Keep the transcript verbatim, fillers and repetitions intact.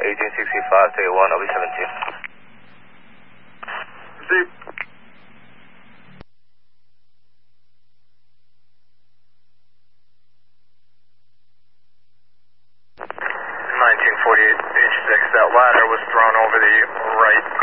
eighteen sixty-five, take one, L B seventeen. Zip. nineteen forty-eight H six, that ladder was thrown over the right